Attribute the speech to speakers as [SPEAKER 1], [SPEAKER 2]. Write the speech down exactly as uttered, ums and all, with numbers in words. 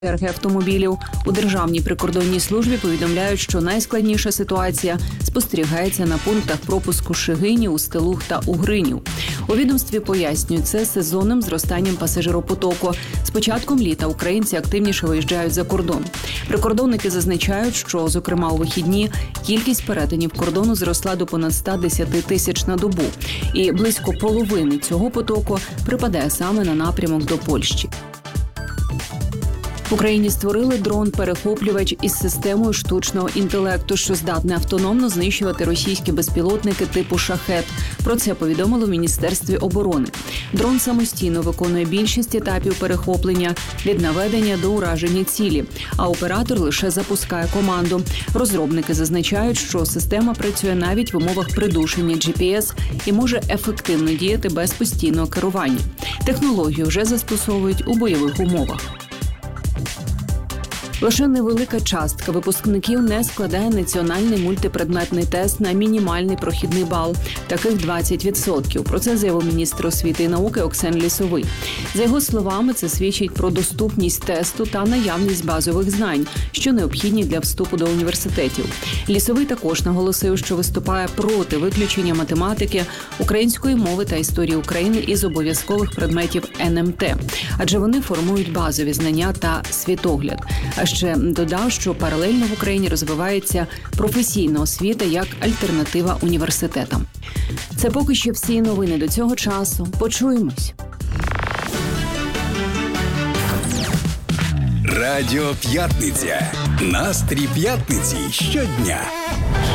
[SPEAKER 1] Черги автомобілів. У Державній прикордонній службі повідомляють, що найскладніша ситуація спостерігається на пунктах пропуску Шегині, Устилуг та Угринів. У відомстві пояснюють, це сезонним зростанням пасажиропотоку. З початком літа українці активніше виїжджають за кордон. Прикордонники зазначають, що, зокрема, у вихідні кількість перетинів кордону зросла до понад сто десять тисяч на добу. І близько половини цього потоку припадає саме на напрямок до Польщі. В Україні створили дрон-перехоплювач із системою штучного інтелекту, що здатне автономно знищувати російські безпілотники типу «Шахет». Про це повідомило в Міністерстві оборони. Дрон самостійно виконує більшість етапів перехоплення від наведення до ураження цілі, а оператор лише запускає команду. Розробники зазначають, що система працює навіть в умовах придушення джі пі ес і може ефективно діяти без постійного керування. Технологію вже застосовують у бойових умовах. Лише невелика частка випускників не складає національний мультипредметний тест на мінімальний прохідний бал. Таких двадцять відсотків. Про це заявив міністр освіти і науки Оксен Лісовий. За його словами, це свідчить про доступність тесту та наявність базових знань, що необхідні для вступу до університетів. Лісовий також наголосив, що виступає проти виключення математики, української мови та історії України із обов'язкових предметів ен ем те, адже вони формують базові знання та світогляд. А ще додав, що паралельно в Україні розвивається професійна освіта як альтернатива університетам. Це поки що всі новини до цього часу. Почуємось.
[SPEAKER 2] Радіо П'ятниця. Настрій п'ятниці щодня.